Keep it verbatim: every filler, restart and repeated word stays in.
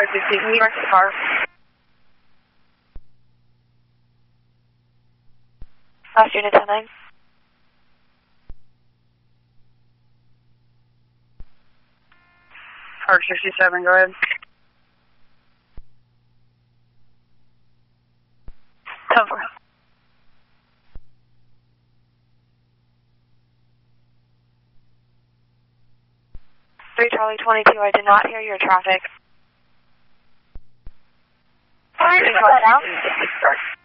fifteen, New York car. Last unit ten nine. Park sixty-seven, go ahead. ten four. three Charlie twenty-two, I did not hear your traffic. Sorry, down.